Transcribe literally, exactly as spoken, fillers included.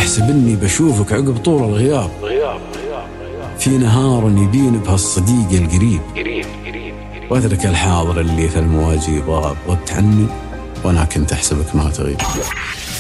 تحسب اني بشوفك عقب طول الغياب، في نهار يبين بهالصديق القريب، واترك الحاضر اللي في المواجيب غاب، غبت عني وانا كنت احسبك ما تغيب.